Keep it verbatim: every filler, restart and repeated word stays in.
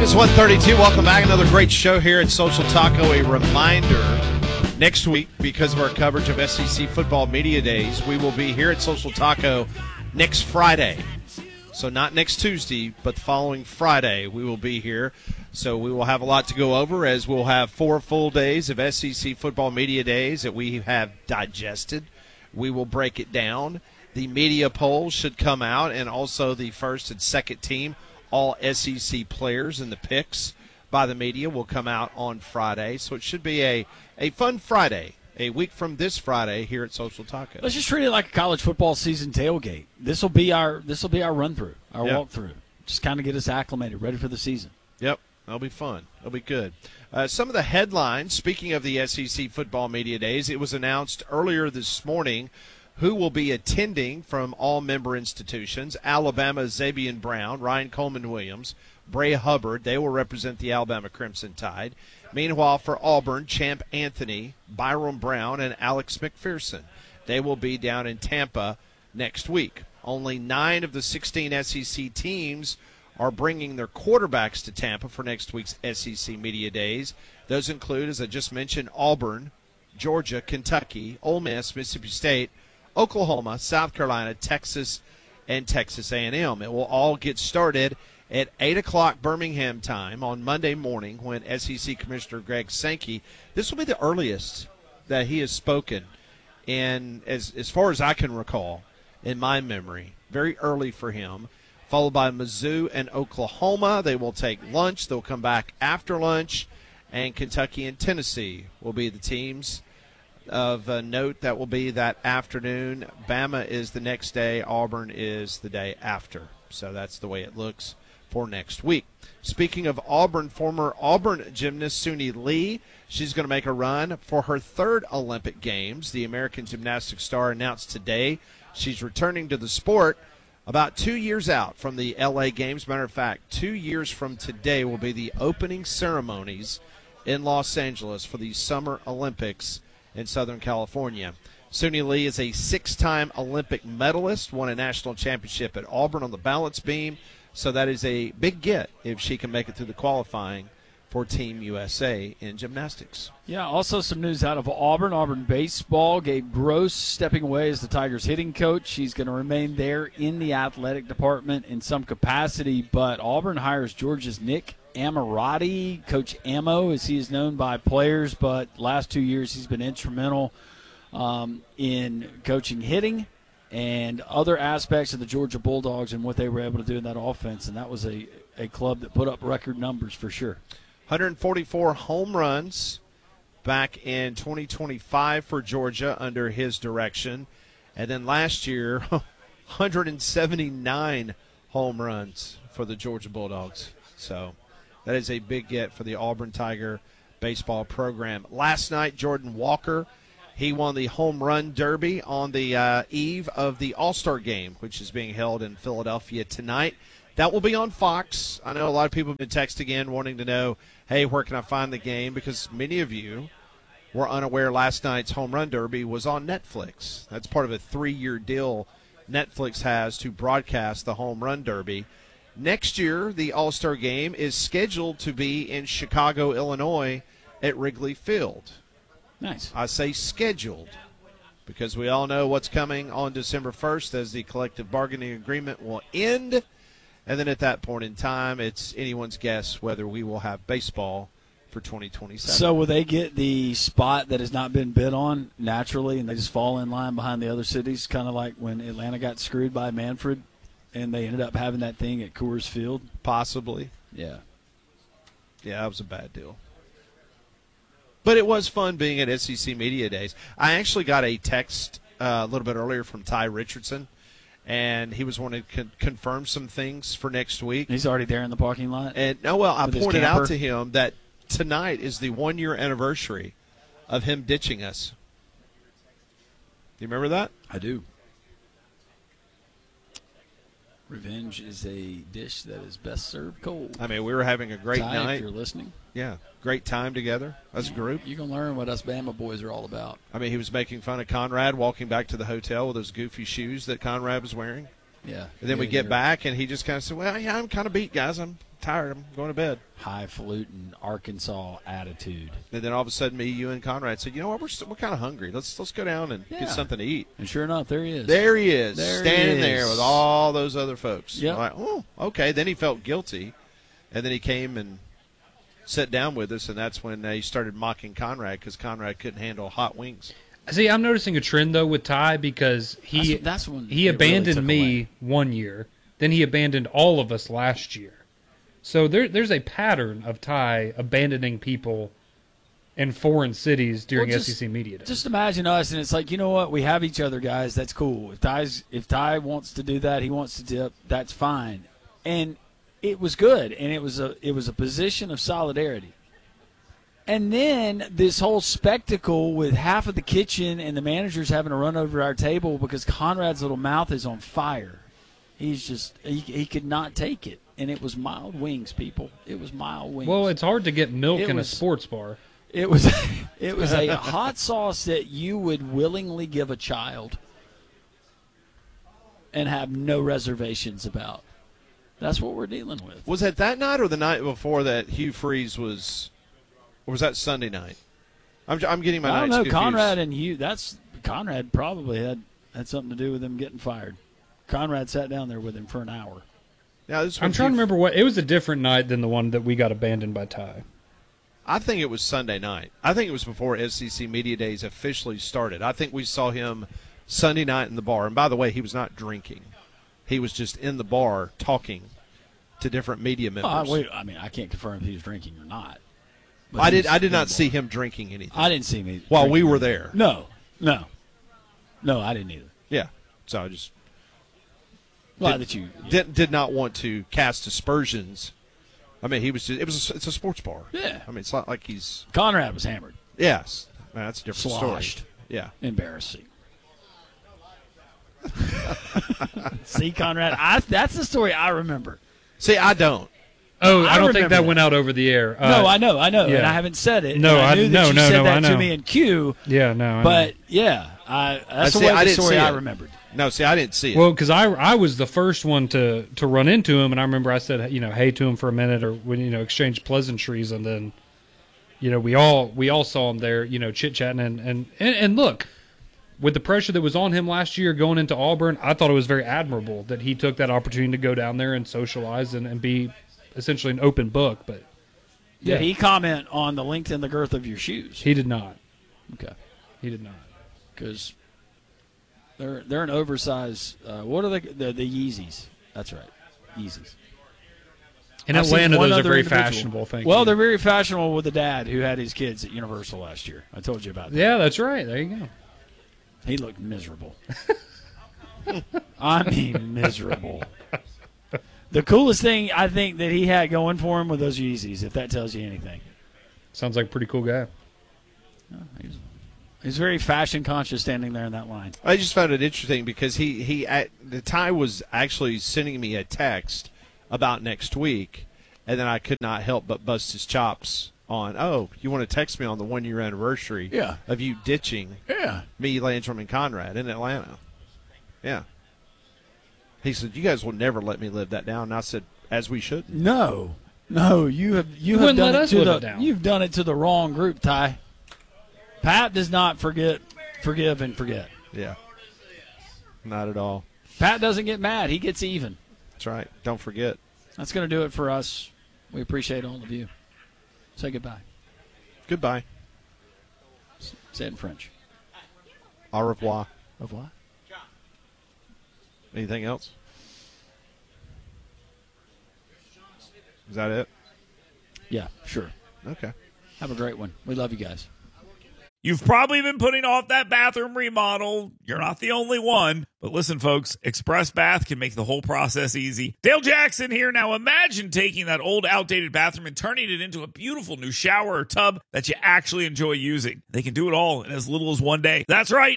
It's one thirty-two. Welcome back. Another great show here at Social Taco. A reminder, next week, because of our coverage of S E C Football Media Days, we will be here at Social Taco next Friday. So not next Tuesday, but the following Friday we will be here. So we will have a lot to go over, as we'll have four full days of S E C Football Media Days that we have digested. We will break it down. The media polls should come out, and also the first and second team all S E C players and the picks by the media will come out on Friday. So it should be a, a fun Friday, a week from this Friday here at Social Taco. Let's just treat it like a college football season tailgate. This will be our this will be our run through, our yep. walk through. Just kind of get us acclimated, ready for the season. Yep, that'll be fun. That'll be good. Uh, some of the headlines, speaking of the S E C Football Media Days, it was announced earlier this morning who will be attending from all member institutions. Alabama, Xavier Brown, Ryan Coleman-Williams, Bray Hubbard. They will represent the Alabama Crimson Tide. Meanwhile, for Auburn, Champ Anthony, Byron Brown, and Alex McPherson. They will be down in Tampa next week. Only nine of the sixteen S E C teams are bringing their quarterbacks to Tampa for next week's S E C Media Days. Those include, as I just mentioned, Auburn, Georgia, Kentucky, Ole Miss, Mississippi State, Oklahoma, South Carolina, Texas, and Texas A and M. It will all get started at eight o'clock Birmingham time on Monday morning when S E C Commissioner Greg Sankey, this will be the earliest that he has spoken in, as, as far as I can recall, in my memory, very early for him, followed by Mizzou and Oklahoma. They will take lunch. They'll come back after lunch, and Kentucky and Tennessee will be the teams of uh, note that will be that afternoon. Bama is the next day. Auburn is the day after. So that's the way it looks for next week. Speaking of Auburn, former Auburn gymnast Suni Lee, she's going to make a run for her third Olympic Games. The American gymnastics star announced today she's returning to the sport about two years out from the L A Games. Matter of fact, two years from today will be the opening ceremonies in Los Angeles for the Summer Olympics in Southern California. Suni Lee is a six-time Olympic medalist, won a national championship at Auburn on the balance beam, so that is a big get if she can make it through the qualifying for Team U S A in gymnastics. Yeah, also some news out of Auburn. Auburn baseball, Gabe Gross stepping away as the Tigers hitting coach. He's going to remain there in the athletic department in some capacity, but Auburn hires Georgia's Nick Amorati, Coach Ammo, as he is known by players, but last two years he's been instrumental um, in coaching hitting and other aspects of the Georgia Bulldogs and what they were able to do in that offense, and that was a, a club that put up record numbers for sure. one hundred forty-four home runs back in twenty twenty-five for Georgia under his direction, and then last year one hundred seventy-nine home runs for the Georgia Bulldogs. So that is a big get for the Auburn Tiger baseball program. Last night, Jordan Walker, he won the home run derby on the uh, eve of the All-Star game, which is being held in Philadelphia tonight. That will be on Fox. I know a lot of people have been texting in wanting to know, hey, where can I find the game? Because many of you were unaware last night's home run derby was on Netflix. That's part of a three-year deal Netflix has to broadcast the home run derby. Next year, the All-Star game is scheduled to be in Chicago, Illinois at Wrigley Field. Nice. I say scheduled because we all know what's coming on December first as the collective bargaining agreement will end. And then at that point in time, it's anyone's guess whether we will have baseball for twenty twenty-seven. So will they get the spot that has not been bid on naturally and they just fall in line behind the other cities, kind of like when Atlanta got screwed by Manfred? And they ended up having that thing at Coors Field? Possibly. Yeah. Yeah, that was a bad deal. But it was fun being at S E C Media Days. I actually got a text uh, a little bit earlier from Ty Richardson, and he was wanting to con- confirm some things for next week. He's already there in the parking lot? And no, well, I with his pointed camper? out to him that tonight is the one-year anniversary of him ditching us. Do you remember that? I do. Revenge is a dish that is best served cold. I mean, we were having a great Ty, night. if you're listening. Yeah, great time together as a group. You're going to learn what us Bama boys are all about. I mean, he was making fun of Conrad walking back to the hotel with those goofy shoes that Conrad was wearing. Yeah. And then yeah, we get you're- back, and he just kind of said, well, yeah, I'm kind of beat, guys. I'm tired. I'm going to bed. Highfalutin Arkansas attitude. And then all of a sudden, me, you, and Conrad said, you know what, we're, we're kind of hungry. Let's let's go down and Yeah. get something to eat. And sure enough, there he is. There he is, There he standing is. there with all those other folks. Yep. I'm like, oh, okay. Then he felt guilty, and then he came and sat down with us, and that's when uh, he started mocking Conrad because Conrad couldn't handle hot wings. See, I'm noticing a trend, though, with Ty because he That's- that's when he it really abandoned took me away. one year. Then he abandoned all of us last year. So there, there's a pattern of Ty abandoning people in foreign cities during Well, just- S E C Media Day. Just imagine us, and it's like, you know what? We have each other, guys. That's cool. If Ty's, if Ty wants to do that, he wants to dip. That's fine. And it was good, and it was a it was a position of solidarity. And then this whole spectacle with half of the kitchen and the managers having to run over our table because Conrad's little mouth is on fire. He's just he, he could not take it, and it was mild wings, people. It was mild wings. Well, it's hard to get milk It in was- a sports bar. It was it was a hot sauce that you would willingly give a child and have no reservations about. That's what we're dealing with. Was it that night or the night before that Hugh Freeze was, or was that Sunday night? I'm, I'm getting my I don't nights know, confused. Conrad and Hugh. That's Conrad probably had had something to do with him getting fired. Conrad sat down there with him for an hour. Yeah, this is I'm when trying to Hugh- remember what. It was a different night than the one that we got abandoned by Ty. I think it was Sunday night. I think it was before S E C Media Days officially started. I think we saw him Sunday night in the bar. And by the way, he was not drinking. He was just in the bar talking to different media members. Well, I, wait, I mean, I can't confirm if he was drinking or not. But I he did. was I did in not the see bar. him drinking anything I didn't see him while we drinking. were there. No, no, no. I didn't either. Yeah. So I just Glad Did- that you. did did not want to cast aspersions. I mean, he was. Just, it was. A, it's a sports bar. Yeah. I mean, it's not like he's. Conrad was hammered, Yes. Man, that's a different sloshed, story. Yeah. embarrassing. See, Conrad, I, that's the story I remember. See, I don't. Oh, I I, don't think remember that that. went out over the air. Uh, no, I know, I know, and yeah. I haven't said it. No, and I I- knew that no, you no, said no, that I to know. me in Q. Yeah, no. I But yeah, I, that's I the see, way I the didn't story see I it. remembered. No, see, I didn't see it. Well, because I I was the first one to, to run into him, and I remember I said, you know, hey to him for a minute, or when you know exchanged pleasantries, and then, you know, we all we all saw him there, you know, chit chatting, and, and and and look, with the pressure that was on him last year going into Auburn, I thought it was very admirable that he took that opportunity to go down there and socialize and, and be essentially an open book. But yeah, Did he comment on the length and the girth of your shoes? he did not. Okay, He did not. because they're they're an oversized. Uh, what are they? The, the Yeezys. That's right, Yeezys. In I've seen Atlanta, one those are other very individual. fashionable. Thank Well, you. they're very fashionable with the dad who had his kids at Universal last year. I told you about that. Yeah, that's right. There you go. He looked miserable. I mean, miserable. The coolest thing I think that he had going for him were those Yeezys, if that tells you anything. Sounds like a pretty cool guy. He's, he's very fashion conscious standing there in that line. I just found it interesting because he he at, the Ty was actually sending me a text about next week, and then I could not help but bust his chops on, oh, you want to text me on the one year anniversary Yeah. of you ditching Yeah. me, Landrum, and Conrad in Atlanta. Yeah. He said, you guys will never let me live that down. And I said, as we should. No. No, you have you You have wouldn't done let it us to live the it down. you've done it to the wrong group, Ty. Pat does not forget forgive and forget. Yeah. Not at all. Pat doesn't get mad, he gets even. That's right. Don't forget. That's going to do it for us. We appreciate all of you. Say goodbye. Goodbye. Say it in French. Au revoir. Au revoir. Anything else? Is that it? Yeah, sure. Okay. Have a great one. We love you guys. You've probably been putting off that bathroom remodel. You're not the only one. But listen, folks, Express Bath can make the whole process easy. Dale Jackson here. Now imagine taking that old, outdated bathroom and turning it into a beautiful new shower or tub that you actually enjoy using. They can do it all in as little as one day. That's right.